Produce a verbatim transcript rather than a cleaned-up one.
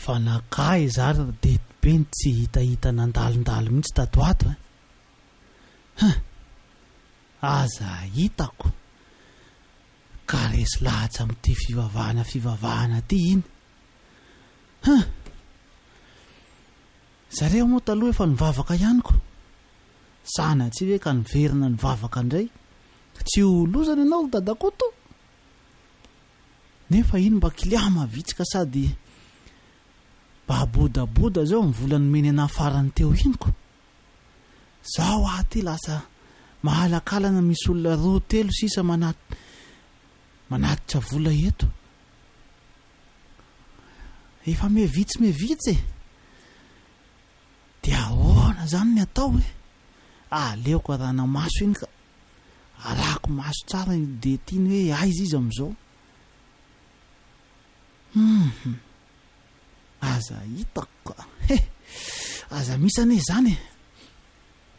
fa nakay zary de be ny tsy hitahita nandalindalo mihitsy tato ato e ha aza hitako ka resy lahatra amin'ity fivavahana fivavahana ty iny ha zareo moa taloha efa nivavaka ihaniko sana tsy hoe ka niverina nivavaka indray tsy ho lozana ianao dadakoto nefa iny mba kiliama vitsika sady babodaboda zao mivolany meny ana farany teo iniko zao aty lasa mahalakalana misy olona roa telo sisa manat manatitra vola eto efa me vitsy me vitsy dia ahoana zany ny atao e aleoko arana maso iny ka arako maso tsara de tiany hoe aiza izy am'izao hmm aza hitako he aza misy ane zany e